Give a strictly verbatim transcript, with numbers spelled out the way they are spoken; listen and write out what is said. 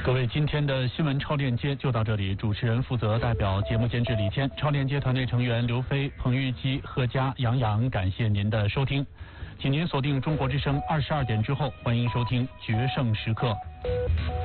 各位，今天的新闻超链接就到这里。主持人负责代表节目监制李天，超链接团队成员刘飞、彭玉基、贺佳、杨洋，感谢您的收听。请您锁定中国之声二十二点之后，欢迎收听《决胜时刻》。